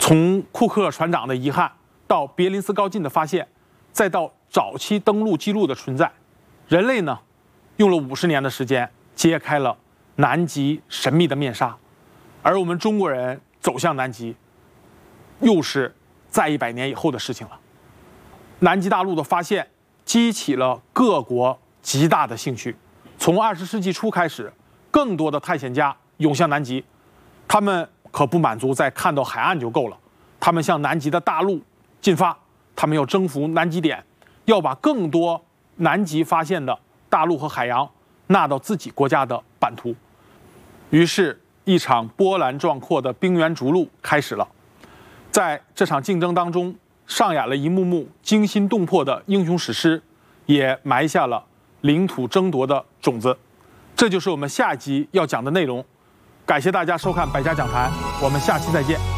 从库克船长的遗憾，到别林斯高进的发现，再到早期登陆记录的存在，人类呢，用了50年的时间揭开了南极神秘的面纱，而我们中国人走向南极，又是在100年以后的事情了。南极大陆的发现激起了各国极大的兴趣，从20世纪初开始，更多的探险家涌向南极，他们可不满足在看到海岸就够了，他们向南极的大陆进发，他们要征服南极点，要把更多南极发现的大陆和海洋纳到自己国家的版图。于是，一场波澜壮阔的冰原逐鹿开始了。在这场竞争当中，上演了一幕幕惊心动魄的英雄史诗，也埋下了领土争夺的种子。这就是我们下集要讲的内容。感谢大家收看百家讲坛，我们下期再见。